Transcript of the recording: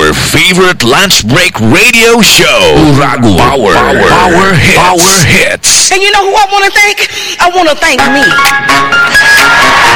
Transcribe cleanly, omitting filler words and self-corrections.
Your favorite lunch break radio show. Ragu Power Hits. And you know who I want to thank? I want to thank me.